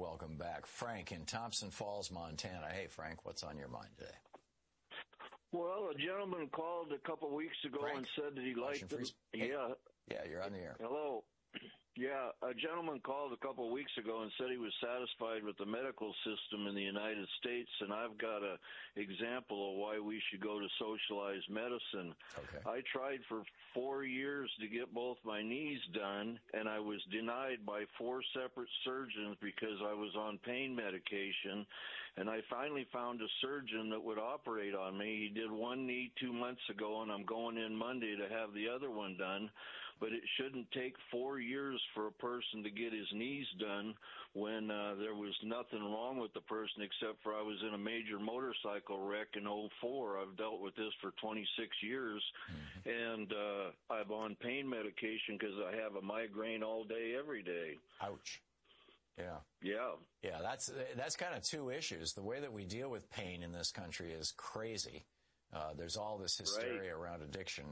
welcome back Frank in Thompson Falls, Montana. Hey, Frank, what's on your mind today? Well, a gentleman called a couple of weeks ago Frank? and said that he liked them. Hey. Yeah. Yeah, you're on the air. Hello. Yeah, a gentleman called a couple of weeks ago and said he was satisfied with the medical system in the United States, and I've got an example of why we should go to socialized medicine. Okay. I tried for 4 years to get both my knees done, and I was denied by 4 separate surgeons because I was on pain medication, and I finally found a surgeon that would operate on me. He did one knee 2 months ago, and I'm going in Monday to have the other one done. But it shouldn't take 4 years for a person to get his knees done when there was nothing wrong with the person except for I was in a major motorcycle wreck in '04. I've dealt with this for 26 years, and I'm on pain medication because I have a migraine all day, every day. Ouch. Yeah. Yeah. Yeah, that's kind of two issues. The way that we deal with pain in this country is crazy. There's all this hysteria around addiction.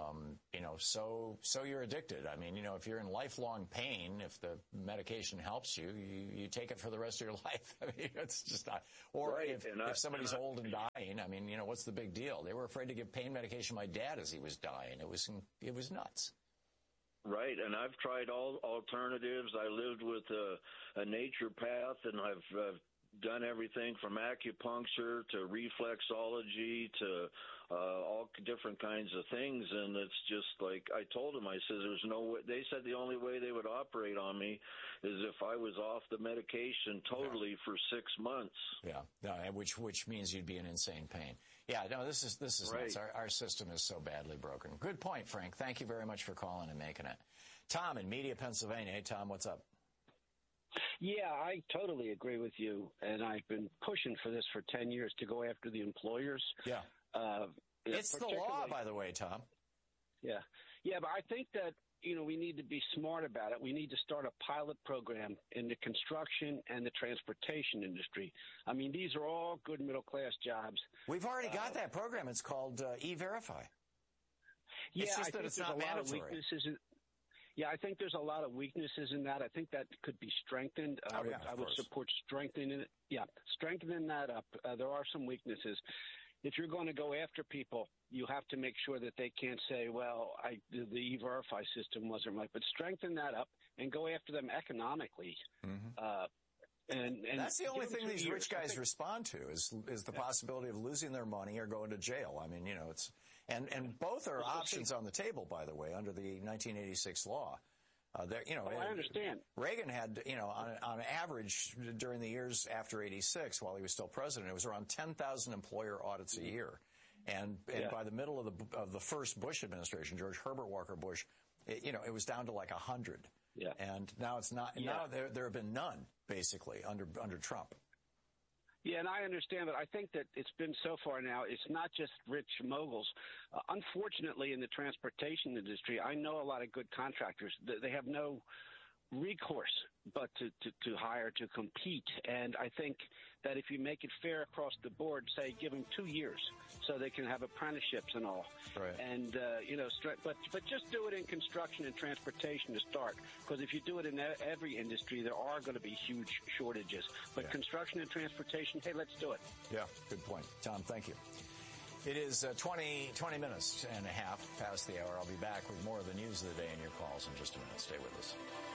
So you're addicted. I mean, if you're in lifelong pain, if the medication helps you, you take it for the rest of your life. I mean, it's just not. Or if somebody's old and dying, I mean, what's the big deal? They were afraid to give pain medication to my dad as he was dying. It was nuts. Right, and I've tried all alternatives. I lived with a naturopath, and I've done everything from acupuncture to reflexology to all different kinds of things, and it's just like I told them, I said, there's no way. They said the only way they would operate on me is if I was off the medication totally for 6 months. Yeah, which means you'd be in insane pain. Yeah, no, this is right. Nuts. Our system is so badly broken. Good point, Frank. Thank you very much for calling and making it. Tom in Media, Pennsylvania. Hey, Tom, what's up? Yeah, I totally agree with you, and I've been pushing for this for 10 years to go after the employers. Yeah. It's the law, by the way, Tom. Yeah. Yeah, but I think that, we need to be smart about it. We need to start a pilot program in the construction and the transportation industry. I mean, these are all good middle-class jobs. We've already got that program. It's called E-Verify. Yeah, it's just that it's not mandatory. Yeah, I think there's a lot of weaknesses in that. I think that could be strengthened. I would support strengthening it. Yeah, strengthening that up. There are some weaknesses. If you're going to go after people, you have to make sure that they can't say, well, the E-Verify system wasn't right. But strengthen that up and go after them economically. And that's the only thing these rich guys respond to is the possibility of losing their money or going to jail. I mean, it's and both are options on the table, by the way, under the 1986 law. I understand. Reagan had, on average during the years after 86, while he was still president, it was around 10,000 employer audits a year. And by the middle of the first Bush administration, George Herbert Walker Bush, it was down to like 100. Yeah. And now it's not. Yeah. Now there have been none basically under Trump. Yeah, and I understand, but I think that it's been so far now, it's not just rich moguls. Unfortunately, in the transportation industry, I know a lot of good contractors. They have no recourse but to hire to compete. And I think that if you make it fair across the board, say give them 2 years so they can have apprenticeships and all. Right. And, but just do it in construction and transportation to start. Because if you do it in every industry, there are going to be huge shortages. But construction and transportation, hey, let's do it. Yeah, good point. Tom, thank you. It is 20 minutes and a half past the hour. I'll be back with more of the news of the day and your calls in just a minute. Stay with us.